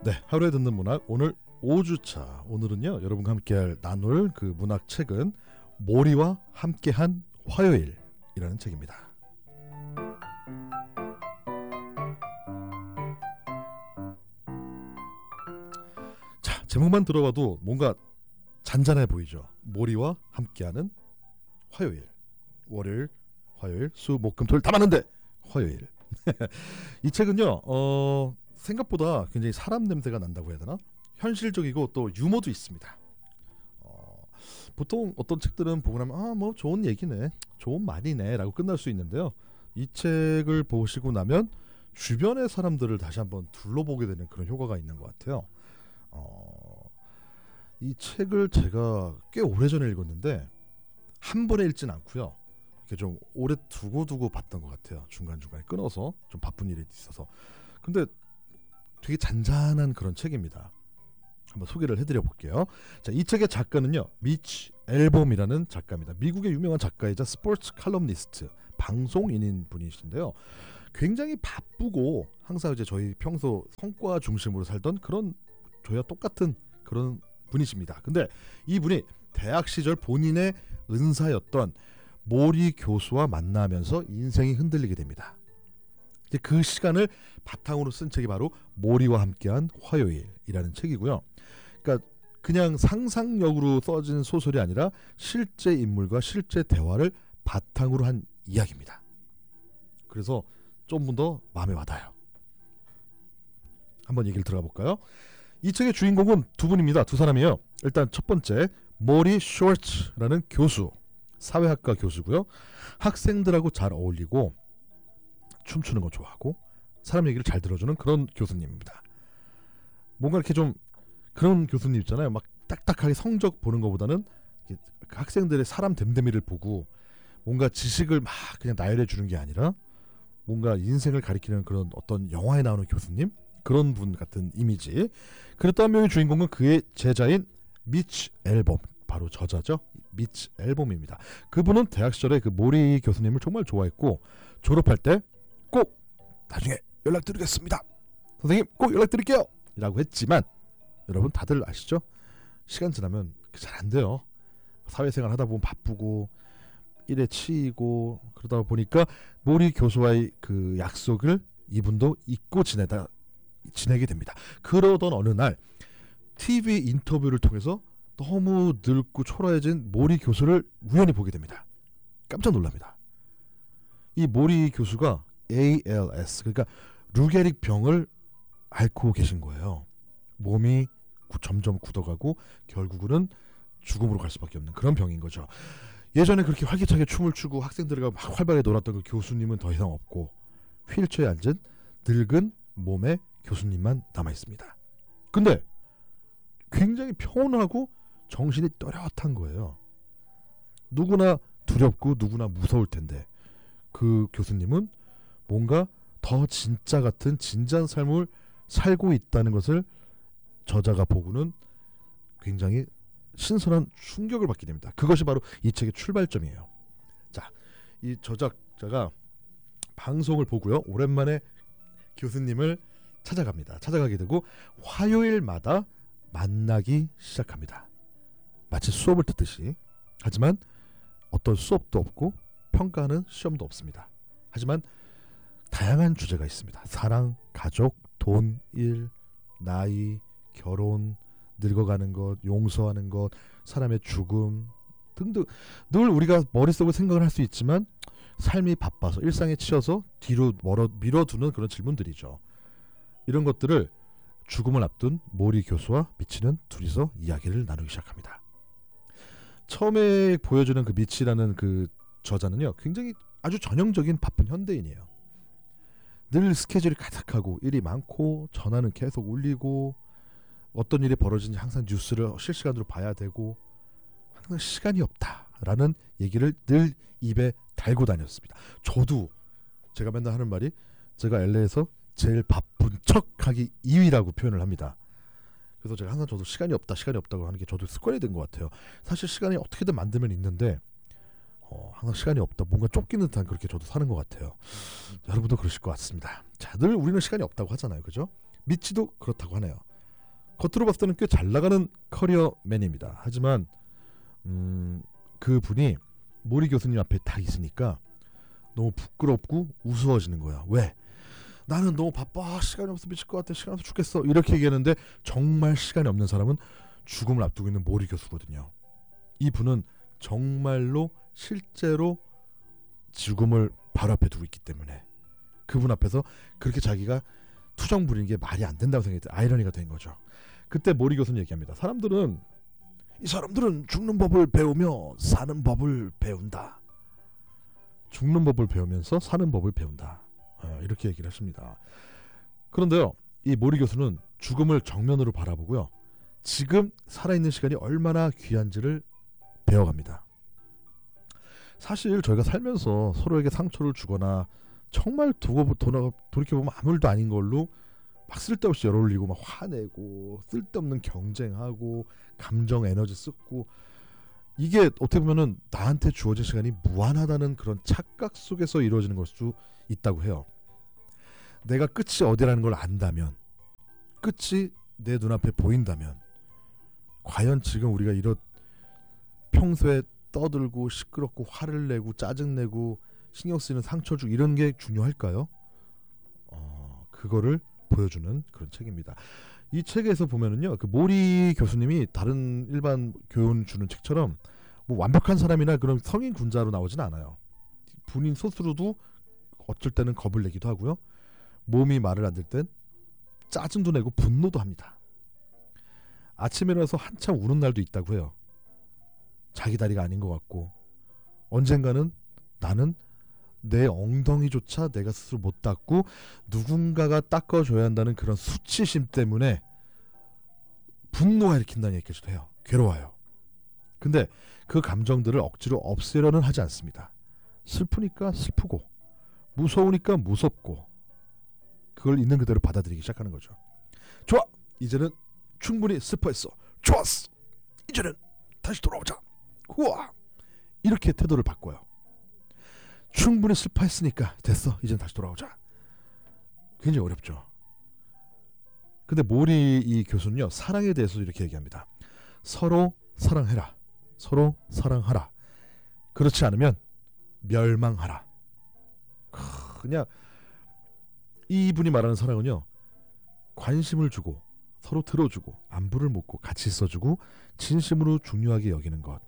네, 하루에 듣는 문학 오늘 5주차. 오늘은요 여러분과 함께 나눌 그 문학 책은 모리와 함께한 화요일이라는 책입니다. 자, 제목만 들어봐도 뭔가 잔잔해 보이죠. 모리와 함께하는 화요일. 월요일, 화요일, 수, 목, 금, 토일 다 맞는데 화요일. 이 책은요 생각보다 굉장히 사람 냄새가 난다고 해야 되나? 현실적이고 또 유머도 있습니다. 보통 어떤 책들은 보고 나면 뭐 좋은 얘기네, 좋은 말이네 라고 끝날 수 있는데요. 이 책을 보시고 나면 주변의 사람들을 다시 한번 둘러보게 되는 그런 효과가 있는 것 같아요. 이 책을 제가 꽤 오래전에 읽었는데 한 번에 읽진 않고요. 이렇게 좀 오래 두고 봤던 것 같아요. 중간중간에 끊어서 좀 바쁜 일이 있어서. 근데 되게 잔잔한 그런 책입니다. 한번 소개를 해드려 볼게요. 자, 이 책의 작가는요 미치 앨범이라는 작가입니다. 미국의 유명한 작가이자 스포츠 칼럼니스트, 방송인인 분이신데요. 굉장히 바쁘고 항상 이제 저희 평소 성과 중심으로 살던 그런 저희와 똑같은 그런 분이십니다. 근데 이분이 대학 시절 본인의 은사였던 모리 교수와 만나면서 인생이 흔들리게 됩니다. 이제 그 시간을 바탕으로 쓴 책이 바로 모리와 함께한 화요일이라는 책이고요. 그러니까 그냥 상상력으로 써진 소설이 아니라 실제 인물과 실제 대화를 바탕으로 한 이야기입니다. 그래서 좀 더 마음에 와닿아요. 한번 얘기를 들어가 볼까요? 이 책의 주인공은 두 분입니다. 두 사람이에요. 일단 첫 번째 모리 쇼츠라는 교수, 사회학과 교수고요. 학생들하고 잘 어울리고 춤추는 거 좋아하고 사람 얘기를 잘 들어주는 그런 교수님입니다. 뭔가 이렇게 좀 그런 교수님 있잖아요. 막 딱딱하게 성적 보는 것보다는 학생들의 사람 됨됨이를 보고 뭔가 지식을 막 그냥 나열해 주는 게 아니라 뭔가 인생을 가리키는 그런 어떤 영화에 나오는 교수님, 그런 분 같은 이미지. 그리고 한 명의 주인공은 그의 제자인 미치 앨범, 바로 저자죠. 미치 앨범입니다. 그분은 대학 시절에 그 모리 교수님을 정말 좋아했고 졸업할 때 꼭 나중에 연락드리겠습니다, 선생님 꼭 연락드릴게요 라고 했지만 여러분 다들 아시죠? 시간 지나면 잘 안 돼요. 사회생활 하다 보면 바쁘고 일에 치이고 그러다 보니까 모리 교수와의 그 약속을 이분도 잊고 지내게 됩니다. 그러던 어느 날 TV 인터뷰를 통해서 너무 늙고 초라해진 모리 교수를 우연히 보게 됩니다. 깜짝 놀랍니다. 이 모리 교수가 ALS, 그러니까 루게릭 병을 앓고 계신 거예요. 몸이 점점 굳어가고 결국은 죽음으로 갈 수밖에 없는 그런 병인 거죠. 예전에 그렇게 활기차게 춤을 추고 학생들과 막 활발하게 놀았던 그 교수님은 더 이상 없고 휠체어에 앉은 늙은 몸의 교수님만 남아있습니다. 근데 굉장히 평온하고 정신이 또렷한 거예요. 누구나 두렵고 누구나 무서울 텐데 그 교수님은 뭔가 더 진짜 같은 진지한 삶을 살고 있다는 것을 저자가 보고는 굉장히 신선한 충격을 받게 됩니다. 그것이 바로 이 책의 출발점이에요. 자, 이 저작자가 방송을 보고요, 오랜만에 교수님을 찾아가게 되고 화요일마다 만나기 시작합니다. 마치 수업을 듣듯이. 하지만 어떤 수업도 없고 평가하는 시험도 없습니다. 하지만 다양한 주제가 있습니다. 사랑, 가족, 돈, 일, 나이, 결혼, 늙어가는 것, 용서하는 것, 사람의 죽음 등등. 늘 우리가 머릿속으로 생각을 할 수 있지만 삶이 바빠서 일상에 치여서 뒤로 밀어두는 그런 질문들이죠. 이런 것들을 죽음을 앞둔 모리 교수와 미치는 둘이서 이야기를 나누기 시작합니다. 처음에 보여주는 그 미치라는 그 저자는요, 굉장히 아주 전형적인 바쁜 현대인이에요. 늘 스케줄이 가득하고 일이 많고 전화는 계속 울리고 어떤 일이 벌어지는지 항상 뉴스를 실시간으로 봐야 되고 항상 시간이 없다라는 얘기를 늘 입에 달고 다녔습니다. 저도 제가 맨날 하는 말이 제가 LA에서 제일 바쁜 척하기 2위라고 표현을 합니다. 그래서 제가 항상 저도 시간이 없다고 하는 게 저도 습관이 된 것 같아요. 사실 시간이 어떻게든 만들면 있는데 항상 시간이 없다, 뭔가 쫓기는 듯한 그렇게 저도 사는 것 같아요. 여러분도 그러실 것 같습니다. 자, 늘 우리는 시간이 없다고 하잖아요, 그죠? 미치도 그렇다고 하네요. 겉으로 봤을 때는 꽤 잘 나가는 커리어맨입니다. 하지만 그분이 모리 교수님 앞에 딱 있으니까 너무 부끄럽고 우스워지는 거야. 왜? 나는 너무 바빠. 시간이 없어 미칠 것 같아. 시간 없어 죽겠어. 이렇게 얘기하는데 정말 시간이 없는 사람은 죽음을 앞두고 있는 모리 교수거든요. 이분은 정말로 실제로 죽음을 바로 앞에 두고 있기 때문에 그분 앞에서 그렇게 자기가 투정 부리는 게 말이 안 된다고 생각했대. 아이러니가 된 거죠. 그때 모리 교수는 얘기합니다. 이 사람들은 죽는 법을 배우며 사는 법을 배운다. 죽는 법을 배우면서 사는 법을 배운다. 이렇게 얘기를 하십니다. 그런데요, 이 모리 교수는 죽음을 정면으로 바라보고요, 지금 살아있는 시간이 얼마나 귀한지를 배워갑니다. 사실 저희가 살면서 서로에게 상처를 주거나 정말 돌이켜보면 아무 일도 아닌 걸로 막 쓸데없이 열 올리고 막 화내고 쓸데없는 경쟁하고 감정 에너지 쓰고, 이게 어떻게 보면은 나한테 주어진 시간이 무한하다는 그런 착각 속에서 이루어지는 걸 수 있다고 해요. 내가 끝이 어디라는 걸 안다면, 끝이 내 눈앞에 보인다면, 과연 지금 우리가 이런 평소에 떠들고 시끄럽고 화를 내고 짜증내고 신경 쓰이는 상처 주고 이런 게 중요할까요? 그거를 보여주는 그런 책입니다. 이 책에서 보면은요, 그 모리 교수님이 다른 일반 교훈 주는 책처럼 뭐 완벽한 사람이나 그런 성인 군자로 나오진 않아요. 본인 스스로도 어쩔 때는 겁을 내기도 하고요, 몸이 말을 안 들 땐 짜증도 내고 분노도 합니다. 아침에 일어나서 한참 우는 날도 있다고 해요. 자기 다리가 아닌 것 같고, 언젠가는 나는 내 엉덩이조차 내가 스스로 못 닦고 누군가가 닦아줘야 한다는 그런 수치심 때문에 분노가 일으킨다는 얘기까지도 해요. 괴로워요. 근데 그 감정들을 억지로 없애려는 하지 않습니다. 슬프니까 슬프고 무서우니까 무섭고 그걸 있는 그대로 받아들이기 시작하는 거죠. 좋아! 이제는 충분히 슬퍼했어. 좋았어! 이제는 다시 돌아오자. 우와! 이렇게 태도를 바꿔요. 충분히 슬퍼했으니까 됐어. 이제는 다시 돌아오자. 굉장히 어렵죠. 근데 모리 이 교수는요, 사랑에 대해서 이렇게 얘기합니다. 서로 사랑해라. 서로 사랑하라. 그렇지 않으면 멸망하라. 그냥 이분이 말하는 사랑은요, 관심을 주고 서로 들어주고 안부를 묻고 같이 있어주고 진심으로 중요하게 여기는 것.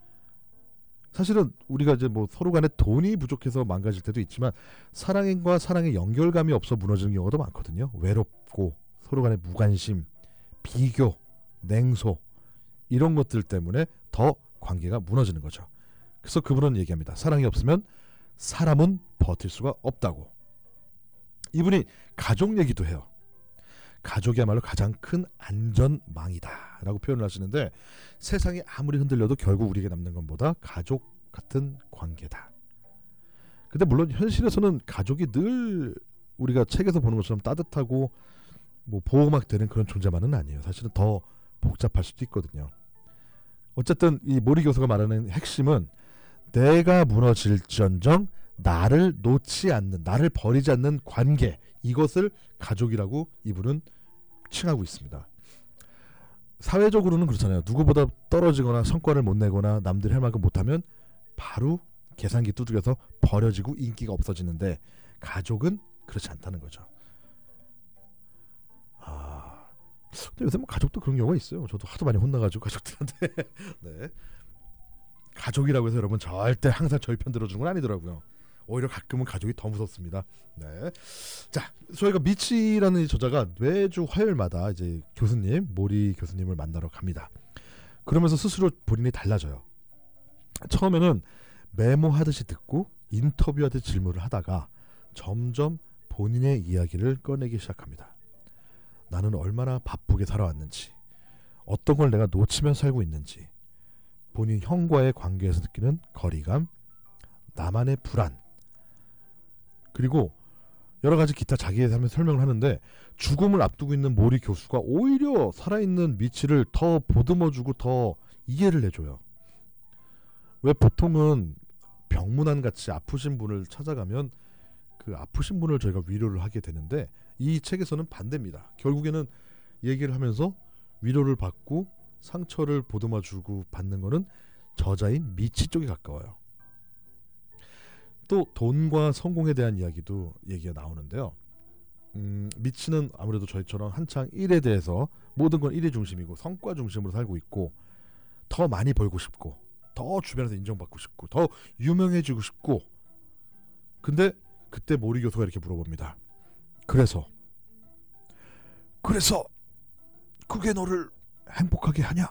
사실은 우리가 이제 뭐 서로 간에 돈이 부족해서 망가질 때도 있지만 사랑과 사랑의 연결감이 없어 무너지는 경우도 많거든요. 외롭고 서로 간에 무관심, 비교, 냉소 이런 것들 때문에 더 관계가 무너지는 거죠. 그래서 그분은 얘기합니다. 사랑이 없으면 사람은 버틸 수가 없다고. 이분이 가족 얘기도 해요. 가족이야말로 가장 큰 안전망이다 라고 표현을 하시는데, 세상이 아무리 흔들려도 결국 우리에게 남는 건 뭐다? 가족 같은 관계다. 근데 물론 현실에서는 가족이 늘 우리가 책에서 보는 것처럼 따뜻하고 뭐 보호막 되는 그런 존재만은 아니에요. 사실은 더 복잡할 수도 있거든요. 어쨌든 이 모리 교수가 말하는 핵심은 내가 무너질지언정 나를 놓지 않는, 나를 버리지 않는 관계, 이것을 가족이라고 이분은 칭하고 있습니다. 사회적으로는 그렇잖아요. 누구보다 떨어지거나 성과를 못 내거나 남들이 할 만큼 못하면 바로 계산기 두들겨서 버려지고 인기가 없어지는데, 가족은 그렇지 않다는 거죠. 근데 요새 뭐 가족도 그런 경우가 있어요. 저도 하도 많이 혼나가지고 가족들한테. 네. 가족이라고 해서 여러분 절대 항상 저희 편 들어주는 건 아니더라고요. 오히려 가끔은 가족이 더 무섭습니다. 네. 자, 저희가 미치라는 저자가 매주 화요일마다 이제 교수님, 모리 교수님을 만나러 갑니다. 그러면서 스스로 본인이 달라져요. 처음에는 메모하듯이 듣고 인터뷰하듯이 질문을 하다가 점점 본인의 이야기를 꺼내기 시작합니다. 나는 얼마나 바쁘게 살아왔는지, 어떤 걸 내가 놓치며 살고 있는지, 본인 형과의 관계에서 느끼는 거리감, 나만의 불안, 그리고 여러 가지 기타 자기의 삶의 설명을 하는데, 죽음을 앞두고 있는 모리 교수가 오히려 살아있는 미치를 더 보듬어주고 더 이해를 해줘요. 왜 보통은 병문안 같이 아프신 분을 찾아가면 그 아프신 분을 저희가 위로를 하게 되는데, 이 책에서는 반대입니다. 결국에는 얘기를 하면서 위로를 받고 상처를 보듬어주고 받는 거는 저자인 미치 쪽에 가까워요. 또 돈과 성공에 대한 얘기가 나오는데요. 미치는 아무래도 저희처럼 한창 일에 대해서 모든 건 일의 중심이고 성과 중심으로 살고 있고 더 많이 벌고 싶고 더 주변에서 인정받고 싶고 더 유명해지고 싶고 근데 그때 모리 교수가 이렇게 물어봅니다. 그래서 그게 너를 행복하게 하냐?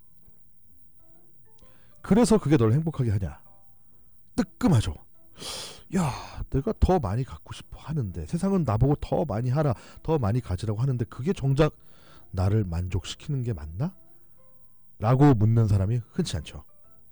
그래서 그게 너를 행복하게 하냐? 뜨끔하죠. 야, 내가 더 많이 갖고 싶어 하는데 세상은 나보고 더 많이 하라, 더 많이 가지라고 하는데 그게 정작 나를 만족시키는 게 맞나? 라고 묻는 사람이 흔치 않죠.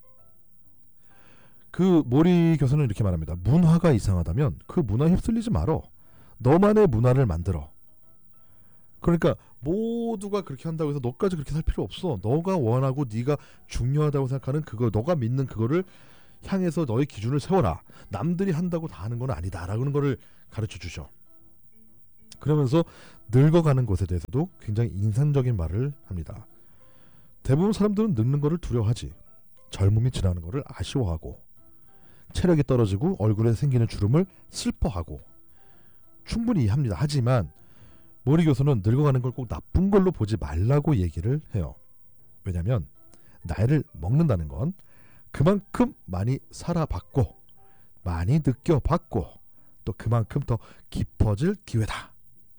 그 모리 교수는 이렇게 말합니다. 문화가 이상하다면 그 문화에 휩쓸리지 말어. 너만의 문화를 만들어. 그러니까 모두가 그렇게 한다고 해서 너까지 그렇게 살 필요 없어. 너가 원하고 네가 중요하다고 생각하는 그거, 너가 믿는 그거를 향해서 너의 기준을 세워라. 남들이 한다고 다 하는 건 아니다 라는 거를 가르쳐 주죠. 그러면서 늙어가는 것에 대해서도 굉장히 인상적인 말을 합니다. 대부분 사람들은 늙는 거를 두려워하지. 젊음이 지나는 거를 아쉬워하고 체력이 떨어지고 얼굴에 생기는 주름을 슬퍼하고 충분히 이해합니다. 하지만 모리 교수는 늙어가는 걸 꼭 나쁜 걸로 보지 말라고 얘기를 해요. 왜냐하면 나이를 먹는다는 건 그만큼 많이 살아봤고 많이 느껴봤고 또 그만큼 더 깊어질 기회다.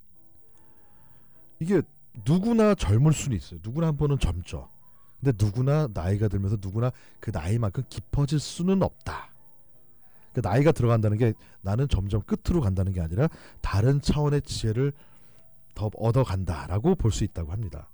이게 누구나 젊을 수는 있어요. 누구나 한 번은 젊죠. 근데 누구나 나이가 들면서 누구나 그 나이만큼 깊어질 수는 없다. 그 나이가 들어간다는 게 나는 점점 끝으로 간다는 게 아니라 다른 차원의 지혜를 더 얻어간다라고 볼 수 있다고 합니다.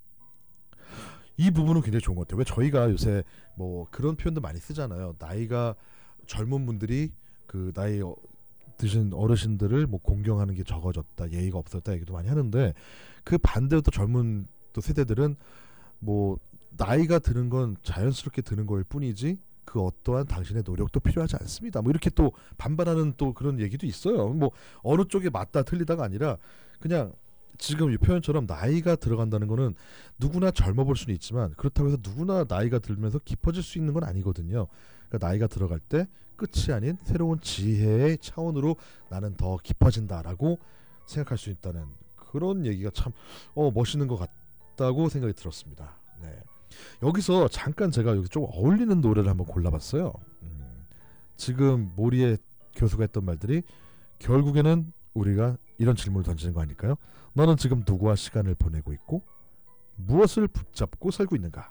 이 부분은 굉장히 좋은 것 같아요. 왜 저희가 요새 뭐 그런 표현도 많이 쓰잖아요. 나이가 젊은 분들이 그 나이 드신 어르신들을 뭐 공경하는 게 적어졌다, 예의가 없었다 얘기도 많이 하는데 그 반대로 또 젊은 또 세대들은 뭐 나이가 드는 건 자연스럽게 드는 거일 뿐이지 그 어떠한 당신의 노력도 필요하지 않습니다. 뭐 이렇게 또 반발하는 또 그런 얘기도 있어요. 뭐 어느 쪽에 맞다 틀리다가 아니라 그냥 지금 이 표현처럼 나이가 들어간다는 거는 누구나 젊어 볼 수는 있지만 그렇다고 해서 누구나 나이가 들면서 깊어질 수 있는 건 아니거든요. 그러니까 나이가 들어갈 때 끝이 아닌 새로운 지혜의 차원으로 나는 더 깊어진다라고 생각할 수 있다는 그런 얘기가 참 멋있는 것 같다고 생각이 들었습니다. 네. 여기서 잠깐 제가 여기 좀 어울리는 노래를 한번 골라봤어요. 지금 모리의 교수가 했던 말들이 결국에는 우리가 이런 질문을 던지는 거 아닐까요? 너는 지금 누구와 시간을 보내고 있고 무엇을 붙잡고 살고 있는가?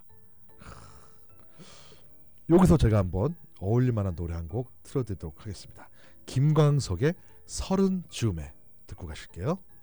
여기서 제가 한번 어울릴만한 노래 한 곡 틀어드리도록 하겠습니다. 김광석의 서른 즈음에 듣고 가실게요.